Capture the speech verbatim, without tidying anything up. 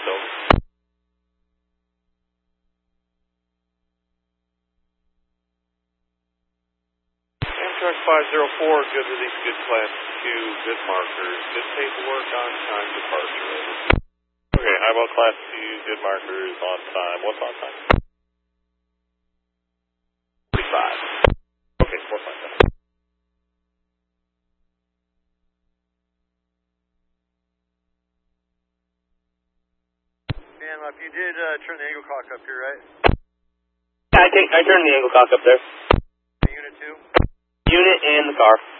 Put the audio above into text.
over. Amtrak five zero four, good release, good class two, good markers, good paperwork, on time departure, over. Okay, how about class two, good markers, on time? What's on time? forty-five. Okay, four five seven. And if you did uh, turn the angle cock up here, right? Yeah, I, take, I turned the angle cock up there. Unit two? Unit and the car.